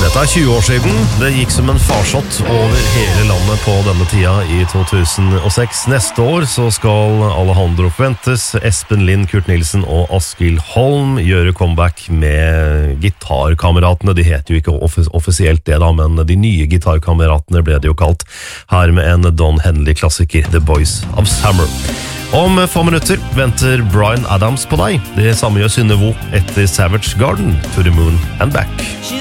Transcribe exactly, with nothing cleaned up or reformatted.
Dette er tjue år siden. Det gikk som en farsott over hele landet på denne tida i to tusen og seks. Neste år så skal Alejandro Fuentes, Espen Lind, Kurt Nilsen og Askild Holm gjøre comeback med gitarkameratene. De heter jo ikke off- offisielt det da, men de nye gitarkameratene ble det jo kalt. Her med en Don Henley-klassiker, The Boys of Summer. Om få minutter venter Bryan Adams på deg. Det samme gjør Synne Vo etter Savage Garden, To the Moon and Back.